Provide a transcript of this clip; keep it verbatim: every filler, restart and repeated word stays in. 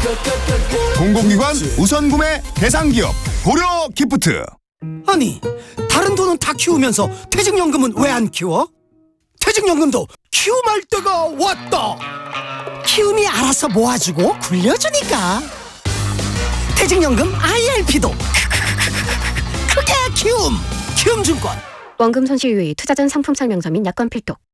공공기관 우선구매 대상기업 고려기프트. 아니, 다른 돈은 다 키우면서 퇴직연금은 왜 안 키워? 퇴직연금도 키움할 때가 왔다. 키움이 알아서 모아주고 굴려주니까. 퇴직연금 아이알피도 크게 키움. 키움증권. 원금 손실 유의, 투자전 상품 설명서 및 약관 필독.